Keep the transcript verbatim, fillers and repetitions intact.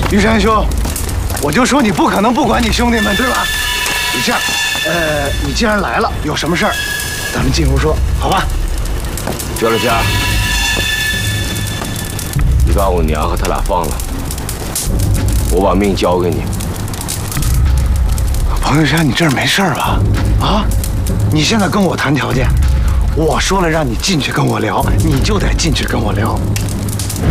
玉山兄，我就说你不可能不管你兄弟们，对吧？你这样，呃，你既然来了，有什么事儿，咱们进屋说，好吧？ 焦了家，你把我娘和他俩放了，我把命交给你。 彭玉山，你这儿没事吧？啊？你现在跟我谈条件，我说了让你进去跟我聊，你就得进去跟我聊。